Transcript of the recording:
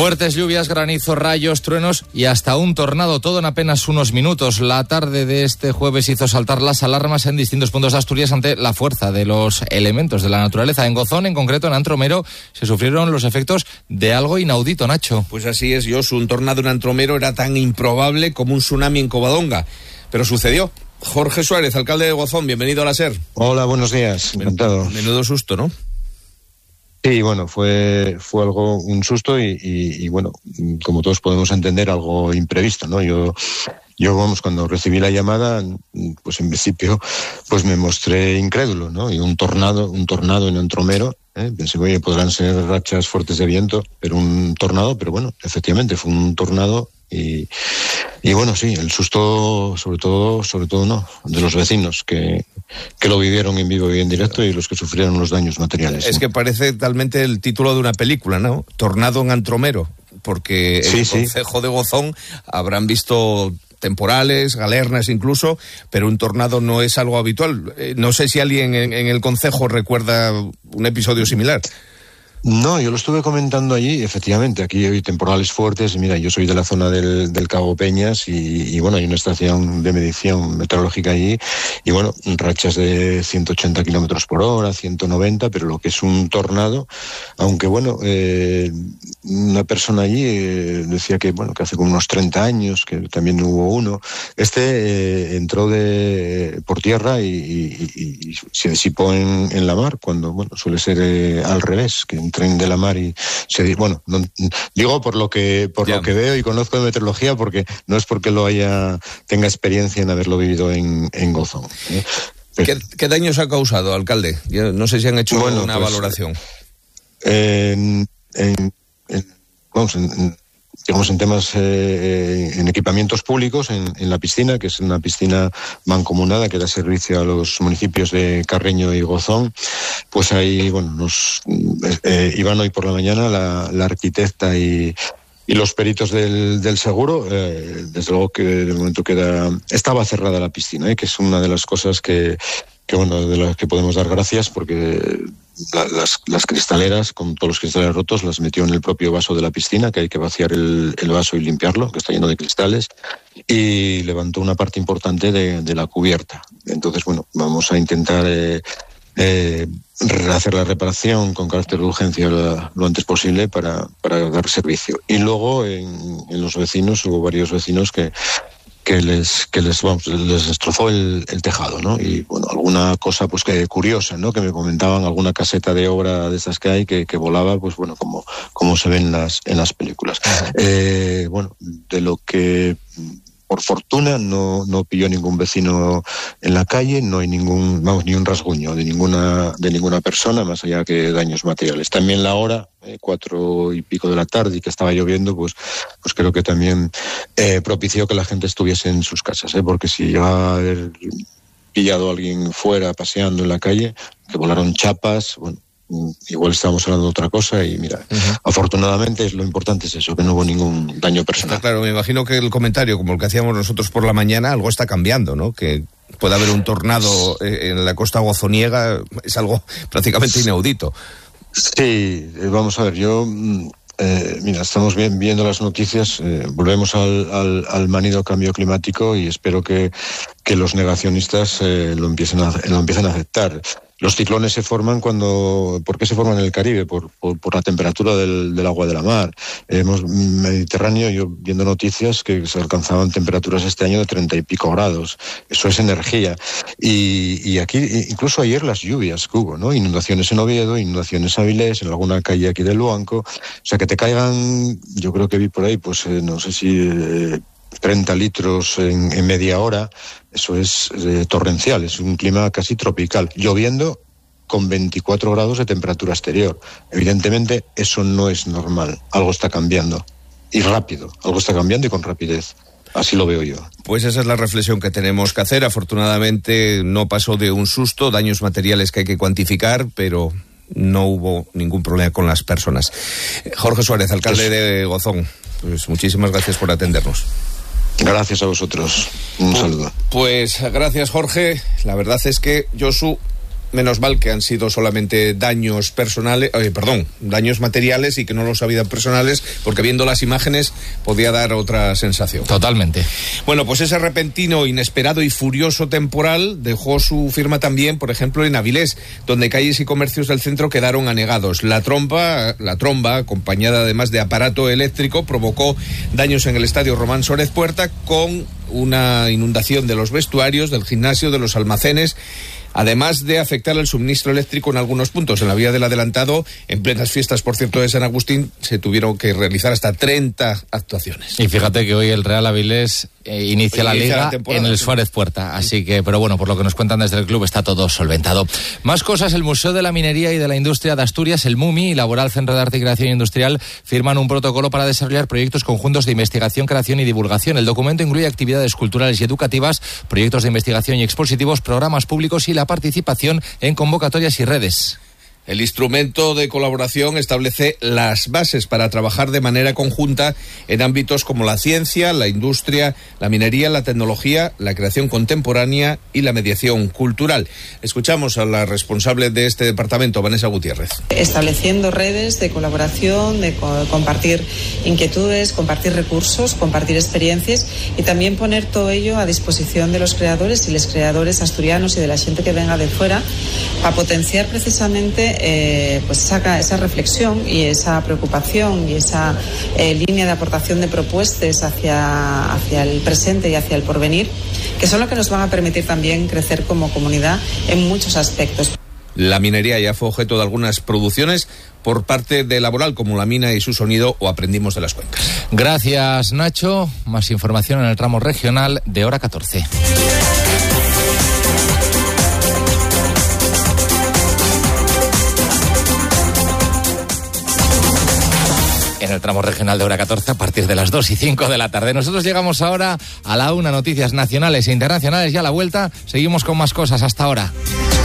Fuertes lluvias, granizo, rayos, truenos y hasta un tornado, todo en apenas unos minutos. La tarde de este jueves hizo saltar las alarmas en distintos puntos de Asturias ante la fuerza de los elementos de la naturaleza. En Gozón, en concreto en Antromero, se sufrieron los efectos de algo inaudito, Nacho. Pues así es, Josu, un tornado en Antromero era tan improbable como un tsunami en Covadonga, pero sucedió. Jorge Suárez, alcalde de Gozón, bienvenido a la SER. Hola, buenos días, encantado. Menudo susto, ¿no? Sí, bueno, fue algo, un susto y bueno, como todos podemos entender, algo imprevisto, ¿no? Yo vamos, cuando recibí la llamada, pues en principio, pues me mostré incrédulo, ¿no? Y un tornado en Antromero, pensé, oye, podrán ser rachas fuertes de viento, pero un tornado, pero bueno, efectivamente fue un tornado y bueno, sí, el susto, sobre todo no, de los vecinos que lo vivieron en vivo y en directo y los que sufrieron los daños materiales. Es que parece talmente el título de una película, ¿no? Tornado en Antromero, porque en el concejo de Gozón habrán visto temporales, galernas incluso, pero un tornado no es algo habitual. No sé si alguien en el concejo recuerda un episodio similar. No, yo lo estuve comentando allí, efectivamente, aquí hay temporales fuertes, mira, yo soy de la zona del Cabo Peñas y bueno, hay una estación de medición meteorológica allí y bueno, rachas de 180 kilómetros por hora, 190, pero lo que es un tornado, aunque bueno, una persona allí decía que bueno, que hace como unos 30 años, que también hubo uno, entró por tierra y se disipó en la mar, cuando bueno, suele ser al revés, que tren de la mar y bueno, no, digo por lo que veo y conozco de meteorología, porque no es porque tenga experiencia en haberlo vivido en Gozón. ¿Qué daños ha causado, alcalde? Yo no sé si han hecho una valoración. Digamos en temas, en equipamientos públicos, en la piscina, que es una piscina mancomunada que da servicio a los municipios de Carreño y Gozón, pues ahí, bueno, iban hoy por la mañana la arquitecta y los peritos del seguro, desde luego que de momento estaba cerrada la piscina, que es una de las cosas que bueno, de las que podemos dar gracias, porque las cristaleras, con todos los cristales rotos, las metió en el propio vaso de la piscina, que hay que vaciar el vaso y limpiarlo, que está lleno de cristales, y levantó una parte importante de la cubierta. Entonces, bueno, vamos a intentar hacer la reparación con carácter de urgencia lo antes posible para dar servicio. Y luego en los vecinos, hubo varios vecinos que les destrozó el tejado, ¿no? Y bueno, alguna cosa pues que curiosa, ¿no? Que me comentaban, alguna caseta de obra de esas que hay que volaba, pues bueno, como se ve en las películas. Bueno, de lo que por fortuna no pilló ningún vecino en la calle, no hay ni un rasguño de ninguna persona, más allá que daños materiales. También la hora, 4 y pico de la tarde, y que estaba lloviendo, pues creo que también propició que la gente estuviese en sus casas, porque si llegaba a haber pillado a alguien fuera paseando en la calle, que volaron chapas, bueno, igual estábamos hablando de otra cosa y mira, afortunadamente lo importante es eso, que no hubo ningún daño personal. Está claro, me imagino que el comentario, como el que hacíamos nosotros por la mañana, algo está cambiando, ¿no? Que puede haber un tornado en la costa gozoniega, es algo prácticamente inaudito. Sí, vamos a ver, mira, estamos viendo las noticias, volvemos al manido cambio climático y espero que los negacionistas lo empiecen a aceptar. Los ciclones se forman ¿por qué se forman en el Caribe? Por la temperatura del agua de la mar. Mediterráneo, yo viendo noticias que se alcanzaban temperaturas este año de 30 y pico grados. Eso es energía. Y aquí, incluso ayer las lluvias que hubo, ¿no? Inundaciones en Oviedo, inundaciones en Avilés, en alguna calle aquí de Luanco. O sea, que te caigan, yo creo que vi por ahí, pues no sé si 30 litros en media hora, eso es torrencial, es un clima casi tropical, lloviendo con 24 grados de temperatura exterior. Evidentemente eso no es normal, algo está cambiando, y rápido, algo está cambiando y con rapidez. Así lo veo yo. Pues esa es la reflexión que tenemos que hacer. Afortunadamente no pasó de un susto, daños materiales que hay que cuantificar, pero no hubo ningún problema con las personas. Jorge Suárez, alcalde de Gozón, pues muchísimas gracias por atendernos. Gracias a vosotros. Un saludo. Pues gracias, Jorge. La verdad es que, Josu, Menos mal que han sido solamente daños daños materiales y que no los ha habido personales, porque viendo las imágenes podía dar otra sensación. Totalmente. Bueno, pues ese repentino, inesperado y furioso temporal dejó su firma también, por ejemplo, en Avilés, donde calles y comercios del centro quedaron anegados. La tromba, acompañada además de aparato eléctrico, provocó daños en el estadio Román Sórez Puerta, con una inundación de los vestuarios, del gimnasio, de los almacenes, además de afectar el suministro eléctrico en algunos puntos. En la vía del Adelantado, en plenas fiestas, por cierto, de San Agustín, se tuvieron que realizar hasta 30 actuaciones. Y fíjate que hoy el Real Avilés inicia la liga en el Suárez Puerta, así que, pero bueno, por lo que nos cuentan desde el club, está todo solventado. Más cosas: el Museo de la Minería y de la Industria de Asturias, el MUMI, y Laboral Centro de Arte y Creación Industrial firman un protocolo para desarrollar proyectos conjuntos de investigación, creación y divulgación. El documento incluye actividades culturales y educativas, proyectos de investigación y expositivos, programas públicos y la participación en convocatorias y redes. El instrumento de colaboración establece las bases para trabajar de manera conjunta en ámbitos como la ciencia, la industria, la minería, la tecnología, la creación contemporánea y la mediación cultural. Escuchamos a la responsable de este departamento, Vanessa Gutiérrez. Estableciendo redes de colaboración, de compartir inquietudes, compartir recursos, compartir experiencias y también poner todo ello a disposición de los creadores y los creadores asturianos y de la gente que venga de fuera, para potenciar precisamente pues esa reflexión y esa preocupación y esa línea de aportación de propuestas hacia el presente y hacia el porvenir, que son lo que nos van a permitir también crecer como comunidad en muchos aspectos. La minería ya fue objeto de algunas producciones por parte de Laboral, como La Mina y su sonido o Aprendimos de las Cuencas. Gracias, Nacho. Más información en el tramo regional de hora 14. En el tramo regional de hora 14 a partir de las 2:05 de la tarde. Nosotros llegamos ahora a la 1, noticias nacionales e internacionales, y a la vuelta seguimos con más cosas. Hasta ahora.